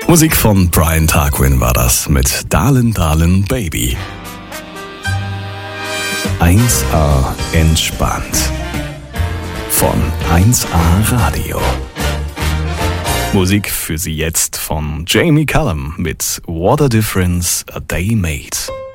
Musik von Brian Tarquin war das mit Darlin' Darlin' Baby. 1A entspannt. Von 1A Radio. Musik für Sie jetzt von Jamie Cullum mit What a Difference a Day Made.